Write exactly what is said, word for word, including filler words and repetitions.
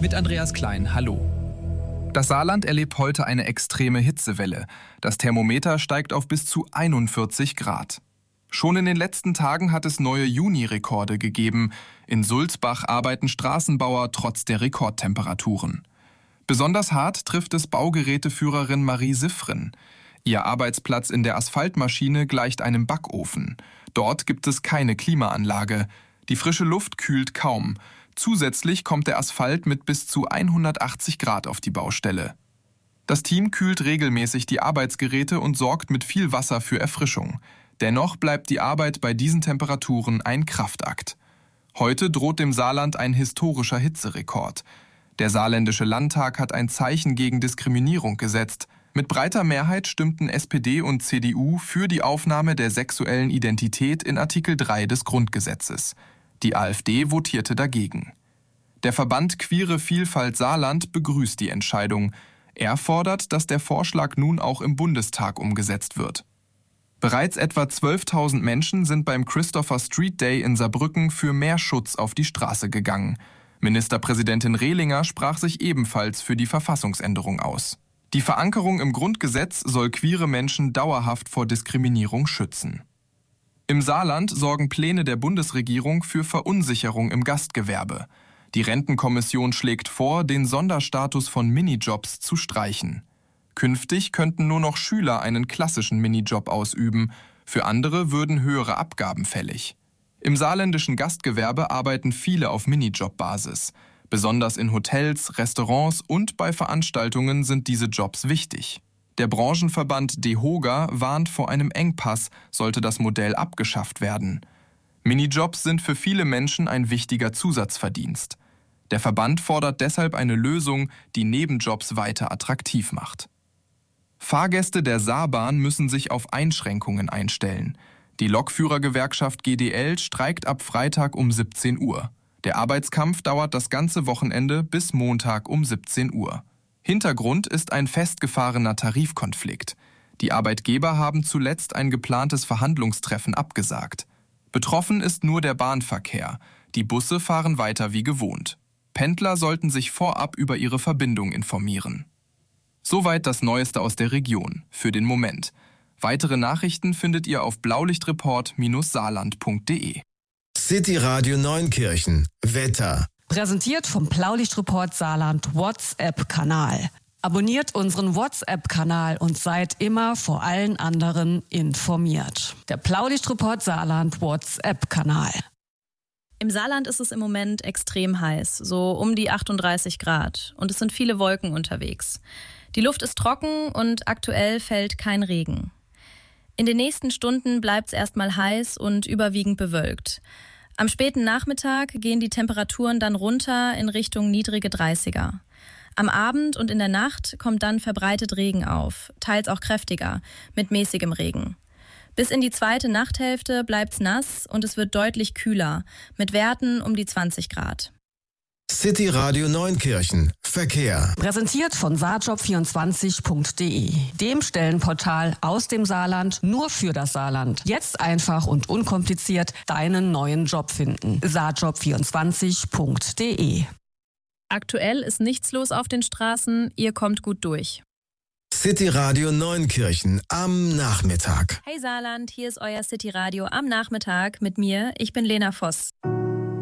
mit Andreas Klein. Hallo. Das Saarland erlebt heute eine extreme Hitzewelle. Das Thermometer steigt auf bis zu einundvierzig Grad. Schon in den letzten Tagen hat es neue Juni-Rekorde gegeben. In Sulzbach arbeiten Straßenbauer trotz der Rekordtemperaturen. Besonders hart trifft es Baugeräteführerin Marie Siffren. Ihr Arbeitsplatz in der Asphaltmaschine gleicht einem Backofen. Dort gibt es keine Klimaanlage. Die frische Luft kühlt kaum. Zusätzlich kommt der Asphalt mit bis zu hundertachtzig Grad auf die Baustelle. Das Team kühlt regelmäßig die Arbeitsgeräte und sorgt mit viel Wasser für Erfrischung. Dennoch bleibt die Arbeit bei diesen Temperaturen ein Kraftakt. Heute droht dem Saarland ein historischer Hitzerekord. Der saarländische Landtag hat ein Zeichen gegen Diskriminierung gesetzt. Mit breiter Mehrheit stimmten S P D und C D U für die Aufnahme der sexuellen Identität in Artikel drei des Grundgesetzes. Die AfD votierte dagegen. Der Verband Queere Vielfalt Saarland begrüßt die Entscheidung. Er fordert, dass der Vorschlag nun auch im Bundestag umgesetzt wird. Bereits etwa zwölftausend Menschen sind beim Christopher Street Day in Saarbrücken für mehr Schutz auf die Straße gegangen. Ministerpräsidentin Rehlinger sprach sich ebenfalls für die Verfassungsänderung aus. Die Verankerung im Grundgesetz soll queere Menschen dauerhaft vor Diskriminierung schützen. Im Saarland sorgen Pläne der Bundesregierung für Verunsicherung im Gastgewerbe. Die Rentenkommission schlägt vor, den Sonderstatus von Minijobs zu streichen. Künftig könnten nur noch Schüler einen klassischen Minijob ausüben, für andere würden höhere Abgaben fällig. Im saarländischen Gastgewerbe arbeiten viele auf Minijob-Basis. Besonders in Hotels, Restaurants und bei Veranstaltungen sind diese Jobs wichtig. Der Branchenverband DEHOGA warnt vor einem Engpass, sollte das Modell abgeschafft werden. Minijobs sind für viele Menschen ein wichtiger Zusatzverdienst. Der Verband fordert deshalb eine Lösung, die Nebenjobs weiter attraktiv macht. Fahrgäste der Saarbahn müssen sich auf Einschränkungen einstellen. Die Lokführergewerkschaft G D L streikt ab Freitag um siebzehn Uhr. Der Arbeitskampf dauert das ganze Wochenende bis Montag um siebzehn Uhr. Hintergrund ist ein festgefahrener Tarifkonflikt. Die Arbeitgeber haben zuletzt ein geplantes Verhandlungstreffen abgesagt. Betroffen ist nur der Bahnverkehr. Die Busse fahren weiter wie gewohnt. Pendler sollten sich vorab über ihre Verbindung informieren. Soweit das Neueste aus der Region, für den Moment. Weitere Nachrichten findet ihr auf blaulichtreport Bindestrich saarland Punkt de. City Radio Neunkirchen. Wetter. Präsentiert vom Blaulichtreport Saarland WhatsApp-Kanal. Abonniert unseren WhatsApp-Kanal und seid immer vor allen anderen informiert. Der Blaulichtreport Saarland WhatsApp-Kanal. Im Saarland ist es im Moment extrem heiß, so um die achtunddreißig Grad. Und es sind viele Wolken unterwegs. Die Luft ist trocken und aktuell fällt kein Regen. In den nächsten Stunden bleibt es erstmal heiß und überwiegend bewölkt. Am späten Nachmittag gehen die Temperaturen dann runter in Richtung niedrige dreißiger. Am Abend und in der Nacht kommt dann verbreitet Regen auf, teils auch kräftiger, mit mäßigem Regen. Bis in die zweite Nachthälfte bleibt's nass und es wird deutlich kühler, mit Werten um die zwanzig Grad. City Radio Neunkirchen. Verkehr. Präsentiert von saarjob vierundzwanzig Punkt de, dem Stellenportal aus dem Saarland nur für das Saarland. Jetzt einfach und unkompliziert deinen neuen Job finden. saarjob vierundzwanzig Punkt de. Aktuell ist nichts los auf den Straßen, ihr kommt gut durch. City Radio Neunkirchen am Nachmittag. Hey Saarland, hier ist euer City Radio am Nachmittag mit mir, ich bin Lena Voss.